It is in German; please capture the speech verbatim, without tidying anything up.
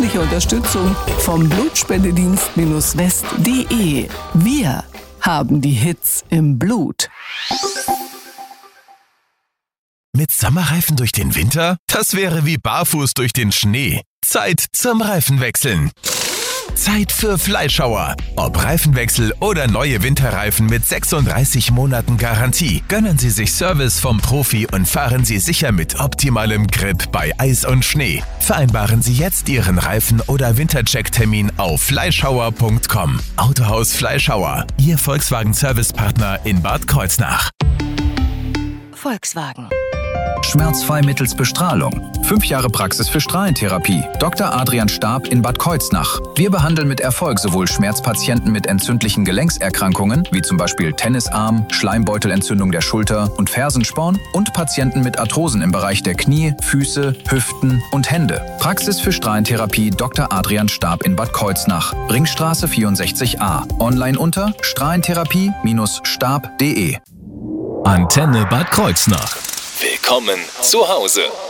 freundliche Unterstützung vom Blutspendedienst West punkt de. Wir haben die Hits im Blut. Mit Sommerreifen durch den Winter? Das wäre wie barfuß durch den Schnee. Zeit zum Reifenwechseln. Zeit für Fleischhauer. Ob Reifenwechsel oder neue Winterreifen mit sechsunddreißig Monaten Garantie. Gönnen Sie sich Service vom Profi und fahren Sie sicher mit optimalem Grip bei Eis und Schnee. Vereinbaren Sie jetzt Ihren Reifen- oder Wintercheck-Termin auf fleischhauer punkt com. Autohaus Fleischhauer, Ihr Volkswagen-Servicepartner in Bad Kreuznach. Volkswagen. Schmerzfrei mittels Bestrahlung. Fünf Jahre Praxis für Strahlentherapie. Doktor Adrian Stab in Bad Kreuznach. Wir behandeln mit Erfolg sowohl Schmerzpatienten mit entzündlichen Gelenkserkrankungen, wie zum Beispiel Tennisarm, Schleimbeutelentzündung der Schulter und Fersensporn, und Patienten mit Arthrosen im Bereich der Knie, Füße, Hüften und Hände. Praxis für Strahlentherapie Doktor Adrian Stab in Bad Kreuznach. Ringstraße vierundsechzig a. Online unter strahlentherapie stab punkt de. Antenne Bad Kreuznach. Willkommen zu Hause.